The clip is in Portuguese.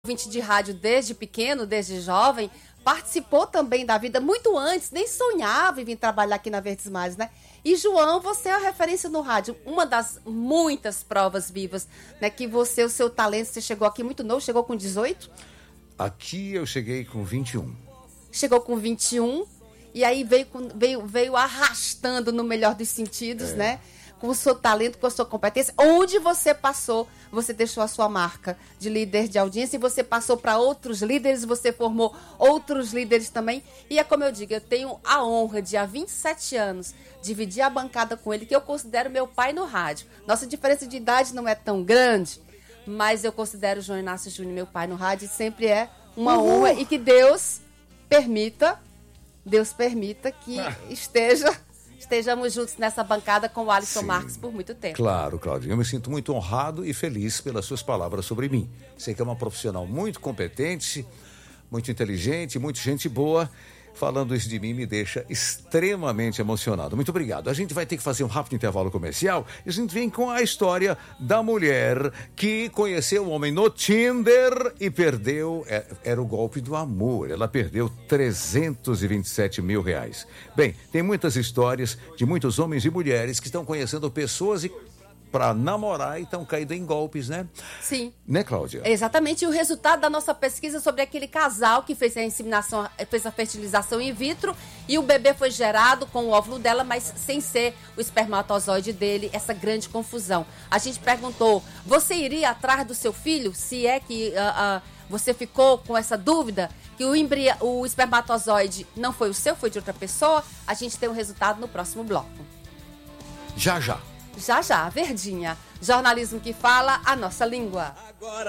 ouvinte de rádio desde pequeno, desde jovem, participou também da vida muito antes, nem sonhava em vir trabalhar aqui na Verdes Mares, né? E João, você é a referência no rádio, uma das muitas provas vivas, né? Que o seu talento, você chegou aqui muito novo, chegou com 18? Aqui eu cheguei com 21. Chegou com 21 e aí veio arrastando no melhor dos sentidos, né? Com o seu talento, com a sua competência. Onde você passou, você deixou a sua marca de líder de audiência e você passou para outros líderes, você formou outros líderes também. E é como eu digo, eu tenho a honra de, há 27 anos, dividir a bancada com ele, que eu considero meu pai no rádio. Nossa diferença de idade não é tão grande, mas eu considero o João Inácio Júnior meu pai no rádio e sempre é uma honra e que Deus permita que estejamos juntos nessa bancada com o Alisson Marques por muito tempo. Claro, Claudinha, eu me sinto muito honrado e feliz pelas suas palavras sobre mim. Sei que é uma profissional muito competente, muito inteligente, muito gente boa. Falando isso de mim me deixa extremamente emocionado. Muito obrigado. A gente vai ter que fazer um rápido intervalo comercial e a gente vem com a história da mulher que conheceu o homem no Tinder e perdeu, era o golpe do amor. Ela perdeu 327 mil reais. Bem, tem muitas histórias de muitos homens e mulheres que estão conhecendo pessoas e para namorar e estão caindo em golpes, né? Sim. Né, Cláudia? Exatamente. E o resultado da nossa pesquisa sobre aquele casal que fez a inseminação, fez a fertilização in vitro e o bebê foi gerado com o óvulo dela, mas sem ser o espermatozoide dele, essa grande confusão. A gente perguntou, você iria atrás do seu filho? Se é que você ficou com essa dúvida que o espermatozoide não foi o seu, foi de outra pessoa? A gente tem o resultado no próximo bloco. Já. Já, Verdinha. Jornalismo que fala a nossa língua. Agora